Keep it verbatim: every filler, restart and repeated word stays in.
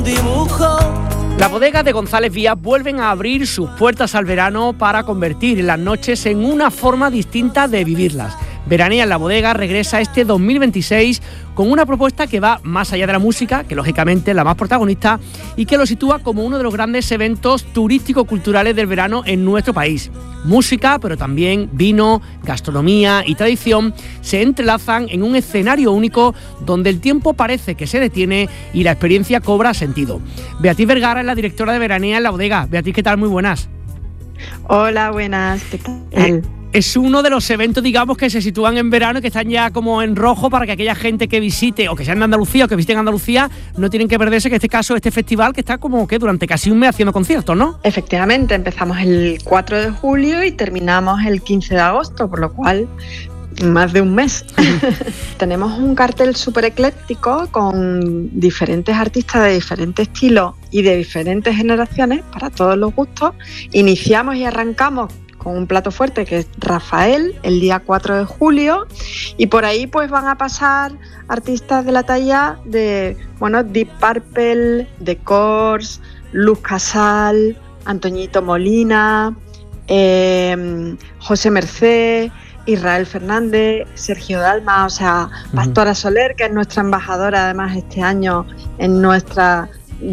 Dibujo. Las bodegas de González Vías vuelven a abrir sus puertas al verano para convertir las noches en una forma distinta de vivirlas. Veranea en la Bodega regresa este dos mil veintiséis con una propuesta que va más allá de la música, que lógicamente es la más protagonista, y que lo sitúa como uno de los grandes eventos turístico-culturales del verano en nuestro país. Música, pero también vino, gastronomía y tradición se entrelazan en un escenario único donde el tiempo parece que se detiene y la experiencia cobra sentido. Beatriz Vergara es la directora de Veranea en la Bodega. Beatriz, ¿qué tal? Muy buenas. Hola, buenas, ¿qué tal? Eh, es uno de los eventos, digamos, que se sitúan en verano y que están ya como en rojo para que aquella gente que visite, o que sea en Andalucía o que visiten Andalucía, no tienen que perderse, que en este caso, este festival que está como que durante casi un mes haciendo conciertos, ¿no? Efectivamente, empezamos el cuatro de julio y terminamos el quince de agosto, por lo cual más de un mes. Tenemos un cartel súper ecléctico con diferentes artistas de diferentes estilos y de diferentes generaciones para todos los gustos. Iniciamos y arrancamos con un plato fuerte que es Rafael, el día cuatro de julio, y por ahí pues van a pasar artistas de la talla de, bueno, Deep Purple, The Corrs, Luz Casal, Antoñito Molina, eh, José Mercé, Israel Fernández, Sergio Dalma, o sea, Pastora Soler, que es nuestra embajadora además este año en nuestra